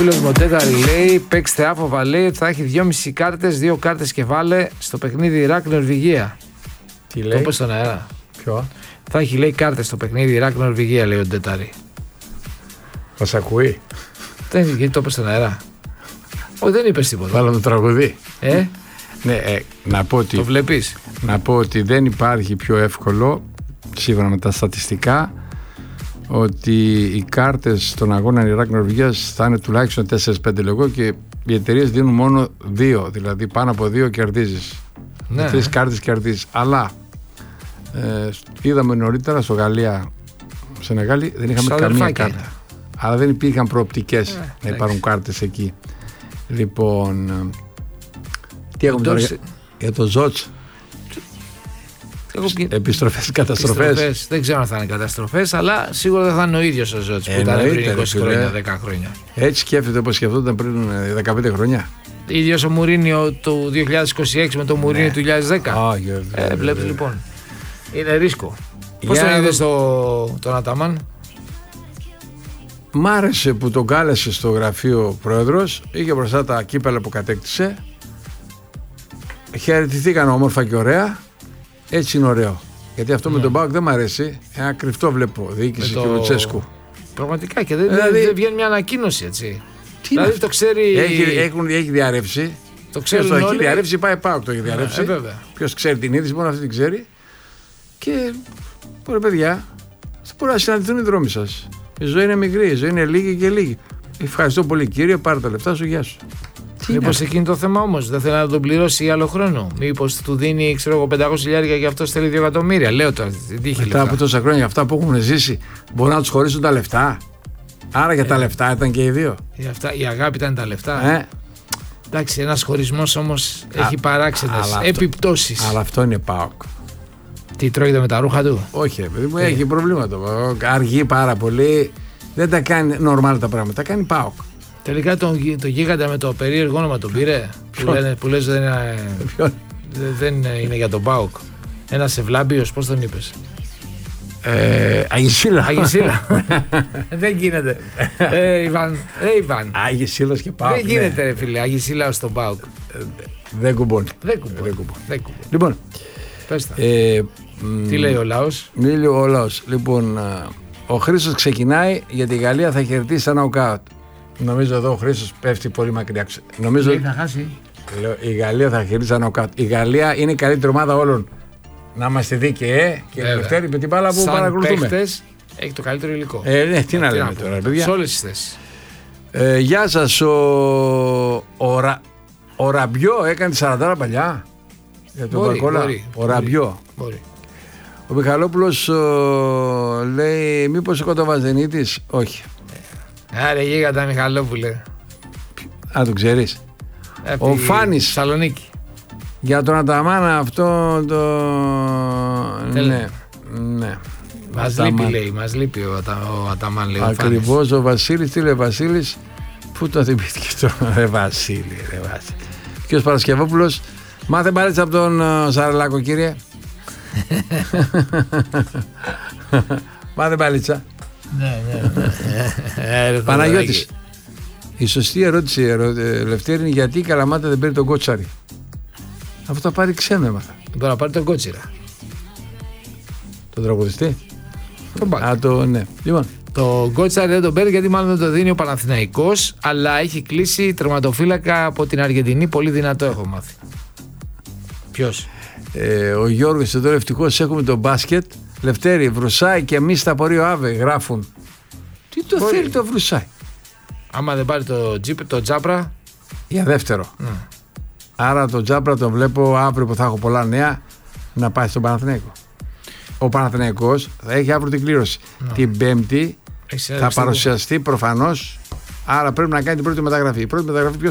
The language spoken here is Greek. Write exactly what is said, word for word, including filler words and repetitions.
φίλος μου ο Τέταρη λέει: παίξτε άφοβα, λέει ότι θα έχει δυόμισι κάρτες, δύο κάρτες και βάλε στο παιχνίδι Ιράκ Νορβηγία. Τι λέει? Το είπε στον αέρα. Ποιο? Θα έχει, λέει, κάρτες στο παιχνίδι Ιράκ Νορβηγία, λέει ο Τέταρη. Μας ακούει? Δεν, γιατί το είπε στον αέρα. Όχι, δεν είπες τίποτα. Βάλαμε το τραγουδί. Ε, Ναι, ε, να πω ότι, το βλέπεις. να πω ότι δεν υπάρχει πιο εύκολο, σύμφωνα με τα στατιστικά, ότι οι κάρτες στον αγώνα Ιράκ Νορβηγίας θα είναι τουλάχιστον τέσσερα πέντε λογό και οι εταιρείες δίνουν μόνο δύο, δηλαδή πάνω από δύο κερδίζεις. Ναι. Με τρεις κάρτες κερδίζεις. Αλλά ε, είδαμε νωρίτερα στο Γαλλία, Σενεγάλη, δεν είχαμε καμία κάρτα. Είναι. Αλλά δεν υπήρχαν προοπτικές ε, να υπάρχουν κάρτες εκεί. Λοιπόν, ε, τι έχουμε τώρα για, για το Ζότς? Επιστροφές, καταστροφές. Δεν ξέρω αν θα είναι καταστροφές, αλλά σίγουρα δεν θα είναι ο ίδιος ο Ζότς που ήταν πριν είκοσι χρόνια, δέκα χρόνια. Έτσι σκέφτεται όπως σκεφτόταν πριν δεκαπέντε χρόνια. Ίδιος ο Μουρίνιο του δύο χιλιάδες είκοσι έξι με τον Μουρίνιο του δύο χιλιάδες δέκα. Oh, yeah, yeah, ε, βλέπεις yeah. λοιπόν. Είναι ρίσκο. Πώς τον είδες το, τον Αταμάν? Μ' άρεσε που τον κάλεσε στο γραφείο ο πρόεδρος, είχε μπροστά τα κύπελα που κατέκτησε. Χαιρετηθήκαν όμορφα και ωραία. Έτσι είναι ωραίο. Γιατί αυτό ναι. με τον ΠΑΟΚ δεν μ' αρέσει. Ένα κρυφτό βλέπω. Διοίκηση το... και Λουτσέσκου. Πραγματικά και δεν, δηλαδή... δεν βγαίνει μια ανακοίνωση έτσι. Τι δηλαδή το ξέρει. Έχει, έχουν, έχει διαρρεύσει. Το ξέρει. Το έχει διαρρεύσει, πάει ΠΑΟΚ το έχει διαρρεύσει. Ε, ποιος ξέρει την είδηση, μόνο αυτή την ξέρει. Και ωραία παιδιά, μπορεί να συναντηθούν οι δρόμοι σας. Η ζωή είναι μικρή, η ζωή είναι λίγη και λίγη. Ευχαριστώ πολύ κύριε, πάρε τα λεφτά σου, γεια σου. Μήπως εκείνη το θέμα όμως δεν θέλει να τον πληρώσει άλλο χρόνο? Μήπως του δίνει ξέρω εγώ πεντακόσια χιλιάδες και αυτό θέλει δύο εκατομμύρια? Λέω τώρα. Μετά από τόσα χρόνια αυτά που έχουν ζήσει, μπορούν να τους χωρίσουν τα λεφτά. Άρα για ε, τα λεφτά ήταν και οι δύο. Η, αυτά, η αγάπη ήταν τα λεφτά. Ε. Εντάξει, ένας χωρισμός όμως Α, έχει παράξενες επιπτώσεις. Αλλά αυτό είναι ΠΑΟΚ. Τι τρώγεται με τα ρούχα του? Όχι, παιδί μου, έχει προβλήματα. Αργεί πάρα πολύ. Δεν τα κάνει νορμάλ τα πράγματα. Τα κάνει ΠΑΟΚ. Τελικά τον το γίγαντα με το περίεργο όνομα τον πήρε. Που, λένε, που λες δεν είναι, δεν είναι για τον ΠΑΟΚ. Ένας Ευλάμπιος, πώς τον είπες? Ε, Αγισίλα. Αγισίλα. Δεν γίνεται. Ε, Ιβάν. Ε, Ιβάν. Αγισίλας και ΠΑΟΚ. Δεν γίνεται, ναι. Ρε φίλε. Αγισίλα στον ΠΑΟΚ. Δεν κουμπώνει. Δεν κουμπώνει. Λοιπόν. Πες τα. Ε, Τι λέει ο λαός? Μίλει ο λαός. Λοιπόν, ο Χρήστος ξεκινάει γιατί η Γαλλία θα χαιρετήσει ένα νοκάουτ. Νομίζω εδώ ο Χρήστος πέφτει πολύ μακριά. Νομίζω θα χάσει. Λέω, η Γαλλία θα χαιρετήσει ένα νοκάουτ. Η Γαλλία είναι η καλύτερη ομάδα όλων. Να είμαστε δίκαιοι, ε, και Δευτέρη με την μπάλα που σαν παρακολουθούμε. Παίχτες, έχει το καλύτερο υλικό. Ε, ναι, τι να λέμε τώρα, παιδιά. Σε όλες τις θέσεις. Ε, γεια σας, ο, ο, Ρα, ο Ραμπιό έκανε τη σαραντάρα παλιά. Για τον Μπακόλα. Ο Ραμπιό. Μπορεί. Ο Μιχαλόπουλος ο, λέει, μήπως ο Κοντοβαζενίτης? Όχι. Άρε γίγαντα Μιχαλόπουλε. Α, το ξέρεις. Επί ο Φάνης. Σαλονίκη. Για τον Αταμάνα αυτό το... Ναι, ναι. Μας λείπει λέει, μας λείπει ο, ο Αταμάν λέει. Ακριβώς, ο, ο Βασίλης, τι λέει Βασίλης, πού το θυμήθηκε τώρα, ρε Βασίλη, ρε Βασίλη. Και ο Παρασκευόπουλος, μάθε μπαλίτσα από τον uh, Σαρελάκο κύριε. Μάθε μπαλίτσα. Ναι, ναι. Παναγιώτης, η σωστή ερώτηση, Λευτέρη, είναι γιατί η Καλαμάτα δεν παίρνει τον Κότσαρη? Αυτό θα πάρει ξένο έμαθα. Μπορεί να πάρει τον Κότσιρα. Τον τραγουδιστή. Τον πάρει. Α, το, ναι. Λοιπόν. Το Κότσαρη δεν τον παίρνει γιατί μάλλον δεν το δίνει ο Παναθηναϊκός, αλλά έχει κλείσει τερματοφύλακα από την Αργεντινή. Πολύ δυνατό έχω μάθει. Ποιος? Ε, ο Γιώργος εδώ, ευτυχώς έχουμε το μπάσκετ. Λευτέρη, Βρουσάη και εμείς στα πορείο Άβε γράφουν. Τι το Μπορεί. θέλει το Βρουσάη? Άμα δεν πάρει το, τζιπ, το Τζάπρα. Για δεύτερο. Mm. Άρα το Τζάπρα το βλέπω αύριο που θα έχω πολλά νέα να πάει στον Παναθηναϊκό. Ο Παναθηναϊκός θα έχει αύριο την κλήρωση. Mm. Την Πέμπτη θα παρουσιαστεί προφανώς. Άρα πρέπει να κάνει την πρώτη μεταγραφή. Η πρώτη μεταγραφή ποιος